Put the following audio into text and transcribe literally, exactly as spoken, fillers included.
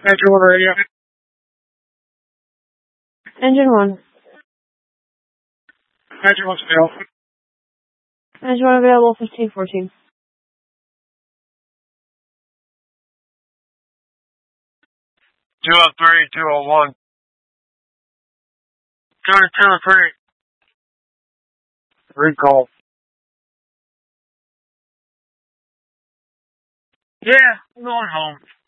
Engine one radio. Engine one. Engine one still. Engine one available, fifteen fourteen. two oh three, two oh one. two oh three. Recall. Yeah, I'm going home.